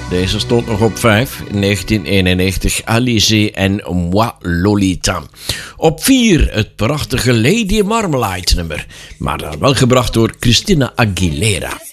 Deze stond nog op 5 in 1991. Alizé en Moi Lolita. Op 4 het prachtige Lady Marmalade nummer. Maar dan wel gebracht door Christina Aguilera.